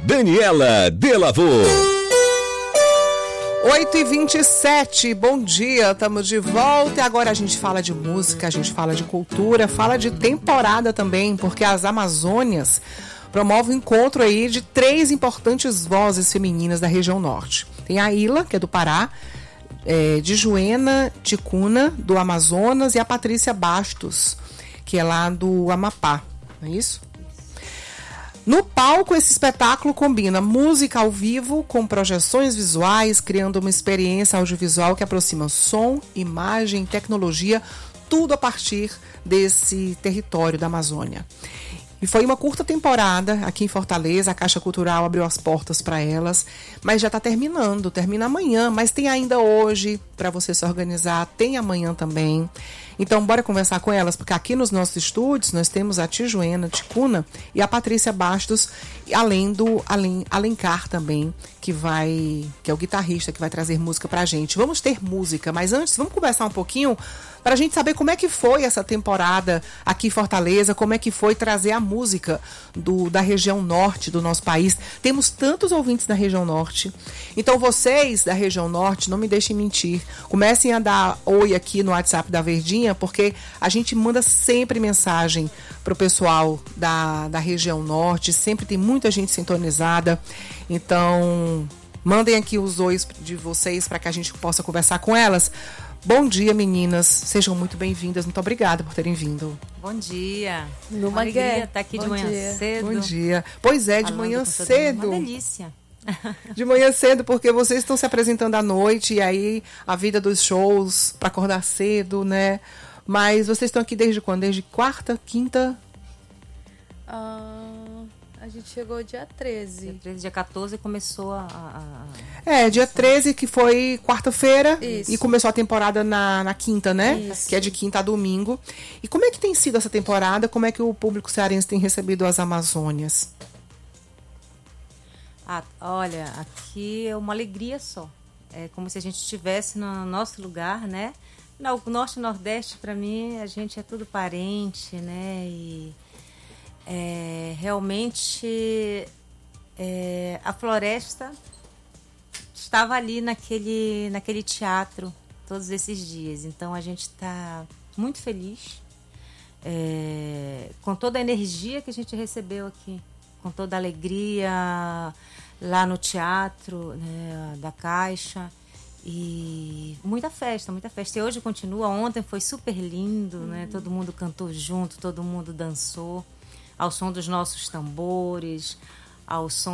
Daniela Delavô. 8h27, bom dia, estamos de volta e agora a gente fala de música, a gente fala de cultura, fala de temporada também, porque as Amazônias promovem um encontro aí de 3 importantes vozes femininas da região norte. Tem a Ila, que é do Pará, de Juena Ticuna, do Amazonas, e a Patrícia Bastos, que é lá do Amapá, não é isso? No palco, esse espetáculo combina música ao vivo com projeções visuais, criando uma experiência audiovisual que aproxima som, imagem, tecnologia, tudo a partir desse território da Amazônia. E foi uma curta temporada aqui em Fortaleza, a Caixa Cultural abriu as portas para elas, mas já está terminando, termina amanhã, mas tem ainda hoje para você se organizar, tem amanhã também. Então, bora conversar com elas, porque aqui nos nossos estúdios nós temos a Juena Ticuna e a Patrícia Bastos, além do Alencar também, que é o guitarrista que vai trazer música pra gente. Vamos ter música, mas antes vamos conversar um pouquinho para a gente saber como é que foi essa temporada aqui em Fortaleza, como é que foi trazer a música da região norte do nosso país. Temos tantos ouvintes da região norte. Então, vocês da região norte, não me deixem mentir. Comecem a dar oi aqui no WhatsApp da Verdinha, porque a gente manda sempre mensagem para o pessoal da região norte. Sempre tem muita gente sintonizada. Então, mandem aqui os ois de vocês para que a gente possa conversar com elas. Bom dia, meninas. Sejam muito bem-vindas. Muito obrigada por terem vindo. Bom dia. Numa alegria estar aqui de manhã cedo. Bom dia. Pois é, de manhã cedo. Uma delícia. De manhã cedo, porque vocês estão se apresentando à noite e aí a vida dos shows para acordar cedo, né? Mas vocês estão aqui desde quando? Desde quarta, quinta? A gente chegou dia 13. Dia 14 começou dia 13, que foi quarta-feira. Isso. E começou a temporada na quinta, né? Isso. Que é de quinta a domingo. E como é que tem sido essa temporada? Como é que o público cearense tem recebido as Amazônias? Olha, aqui é uma alegria só. É como se a gente estivesse no nosso lugar, né? O Norte e Nordeste, para mim, a gente é tudo parente, né? E realmente a floresta estava ali naquele teatro todos esses dias. Então, a gente está muito feliz com toda a energia que a gente recebeu aqui, com toda a alegria lá no teatro, né, da Caixa. E muita festa, muita festa. E hoje continua. Ontem foi super lindo, né? Todo mundo cantou junto, todo mundo dançou ao som dos nossos tambores, ao som